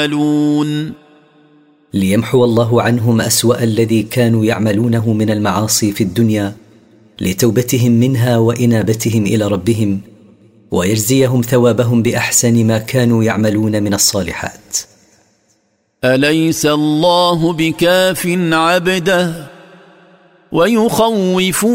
ليمحو الله عنهم أسوأ الذي كانوا يعملونه من المعاصي في الدنيا لتوبتهم منها وإنابتهم إلى ربهم، ويجزيهم ثوابهم بأحسن ما كانوا يعملون من الصالحات. أليس الله بكاف عبده ويخوف